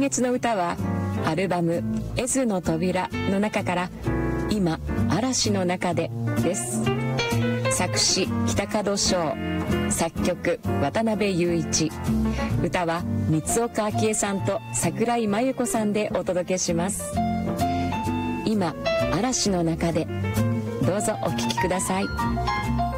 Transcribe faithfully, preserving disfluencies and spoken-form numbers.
月の歌はアルバム「絵図の扉」の中から「今嵐の中で」です。作詞北門翔、作曲渡辺裕一、歌は三岡昭恵さんと桜井真由子さんでお届けします。今嵐の中で、どうぞお聴きください。